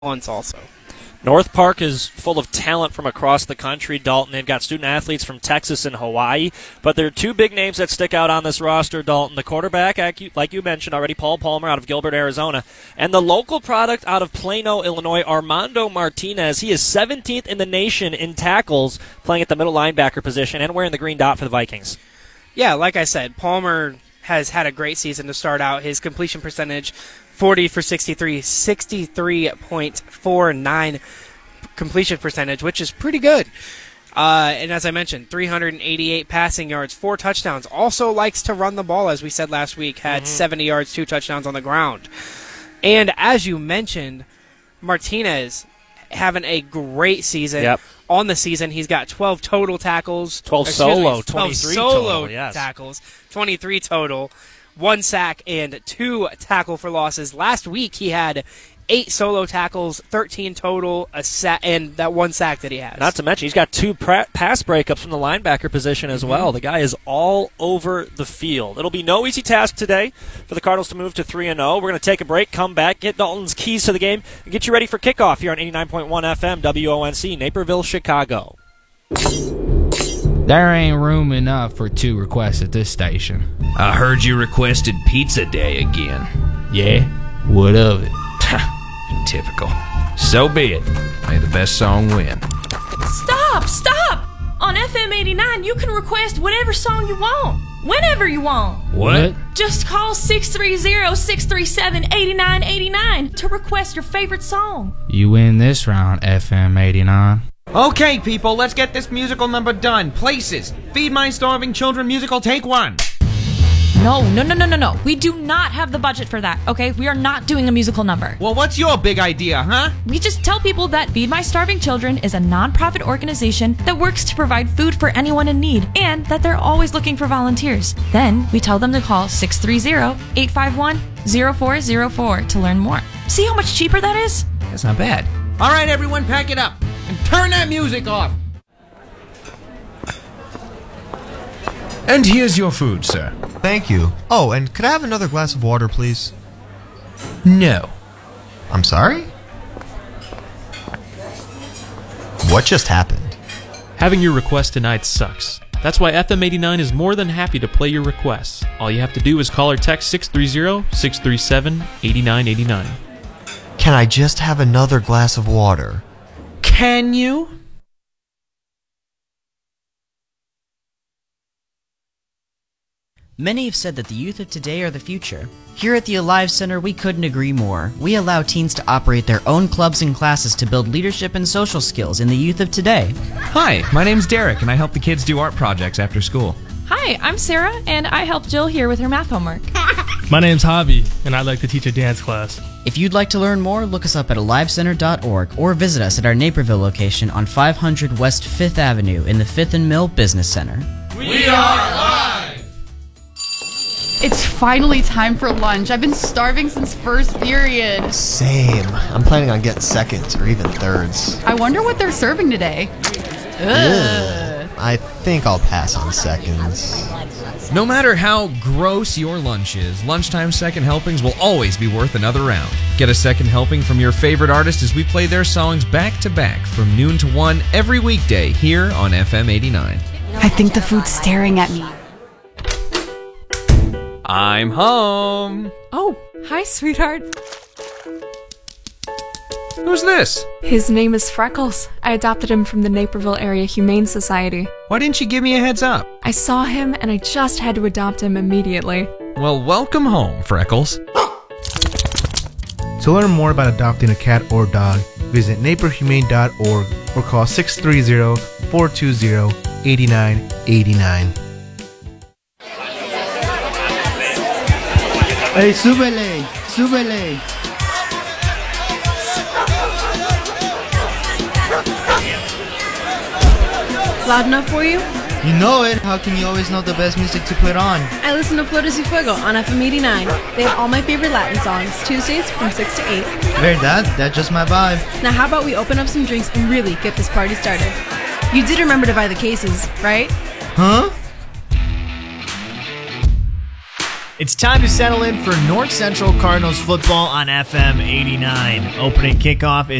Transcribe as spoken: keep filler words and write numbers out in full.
once also. North Park is full of talent from across the country, Dalton. They've got student athletes from Texas and Hawaii, but there are two big names that stick out on this roster, Dalton. The quarterback, like you mentioned already, Paul Palmer out of Gilbert, Arizona, and the local product out of Plano, Illinois, Armando Martinez. He is seventeenth in the nation in tackles, playing at the middle linebacker position and wearing the green dot for the Vikings. Yeah, like I said, Palmer has had a great season to start out. His completion percentage, forty for sixty-three, sixty-three point four nine completion percentage, which is pretty good. Uh, and as I mentioned, three hundred eighty-eight passing yards, four touchdowns. Also likes to run the ball, as we said last week, had mm-hmm. seventy yards, two touchdowns on the ground. And as you mentioned, Martinez having a great season. Yep. On the season, he's got twelve total tackles. twelve solo, me, twelve twenty-three solo total, yes. tackles, twenty-three total. One sack and two tackle for losses. Last week he had eight solo tackles, thirteen total, a sa- and that one sack that he has. Not to mention he's got two pra- pass breakups from the linebacker position as mm-hmm. well. The guy is all over the field. It'll be no easy task today for the Cardinals to move to three and oh. We're going to take a break, come back, get Dalton's keys to the game, and get you ready for kickoff here on eighty-nine point one F M W O N C, Naperville, Chicago. There ain't room enough for two requests at this station. I heard you requested Pizza Day again. Yeah? What of it? Typical. So be it. May the best song win. Stop! Stop! On F M eighty-nine, you can request whatever song you want. Whenever you want. What? Just call six three zero, six three seven, eight nine eight nine to request your favorite song. You win this round, F M eighty-nine. Okay, people, let's get this musical number done. Places. Feed My Starving Children musical, take one. No, no, no, no, no, no. We do not have the budget for that, okay? We are not doing a musical number. Well, what's your big idea, huh? We just tell people that Feed My Starving Children is a non-profit organization that works to provide food for anyone in need, and that they're always looking for volunteers. Then we tell them to call six three zero, eight five one, zero four zero four to learn more. See how much cheaper that is? That's not bad. All right, everyone, pack it up and turn that music off. And here's your food, sir. Thank you. Oh, and could I have another glass of water, please? No. I'm sorry? What just happened? Having your request denied sucks. That's why F M eighty-nine is more than happy to play your requests. All you have to do is call or text six three zero, six three seven, eight nine eight nine. Can I just have another glass of water? Can you? Many have said that the youth of today are the future. Here at the Alive Center, we couldn't agree more. We allow teens to operate their own clubs and classes to build leadership and social skills in the youth of today. Hi, my name's Derek, and I help the kids do art projects after school. Hi, I'm Sarah, and I help Jill here with her math homework. My name's Javi, and I like to teach a dance class. If you'd like to learn more, look us up at alive center dot org or visit us at our Naperville location on five hundred West fifth Avenue in the Fifth and Mill Business Center. We are Alive! It's finally time for lunch. I've been starving since first period. Same. I'm planning on getting seconds or even thirds. I wonder what they're serving today. Ugh. I think I'll pass on seconds. No matter how gross your lunch is, lunchtime second helpings will always be worth another round. Get a second helping from your favorite artist as we play their songs back to back from noon to one every weekday here on F M eighty-nine. I think the food's staring at me. I'm home. Oh, hi, sweetheart. Who's this? His name is Freckles. I adopted him from the Naperville Area Humane Society. Why didn't you give me a heads up? I saw him and I just had to adopt him immediately. Well, welcome home, Freckles. To learn more about adopting a cat or dog, visit naper humane dot org or call six three zero, four two zero, eight nine eight nine. Hey, súbele, súbele. Loud enough for you? You know it. How can you always know the best music to put on? I listen to Flores y Fuego on F M eighty-nine. They have all my favorite Latin songs, Tuesdays from six to eight. Verdad? That's just my vibe. Now how about we open up some drinks and really get this party started? You did remember to buy the cases, right? Huh? It's time to settle in for North Central Cardinals football on F M eighty-nine. Opening kickoff is